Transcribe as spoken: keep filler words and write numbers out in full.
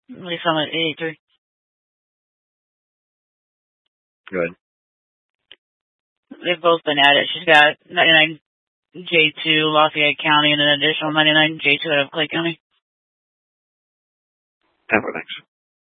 At least I'm at eighty-three. Good. They've both been at it. She's got ninety-nine J two Lafayette County and an additional ninety-nine J two out of Clay County. Pepper, thanks.